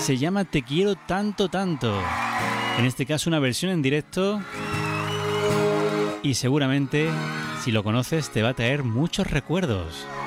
Se llama Te quiero tanto, tanto. En este caso una versión en directo y seguramente si lo conoces te va a traer muchos recuerdos.